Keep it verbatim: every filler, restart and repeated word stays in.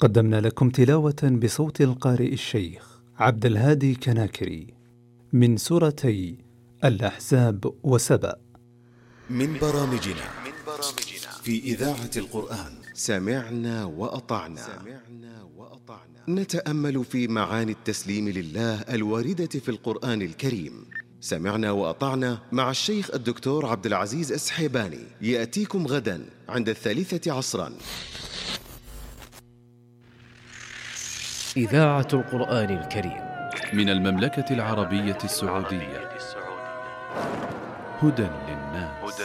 قدمنا لكم تلاوة بصوت القارئ الشيخ عبد الهادي كناكري من سورتي الأحزاب وسبأ. من برامجنا في إذاعة القرآن سمعنا وأطعنا. نتأمل في معاني التسليم لله الواردة في القرآن الكريم. سمعنا وأطعنا مع الشيخ الدكتور عبد العزيز السحيباني يأتيكم غدا عند الثالثة عصرا. إذاعة القرآن الكريم من المملكة العربية السعودية. هدى للناس.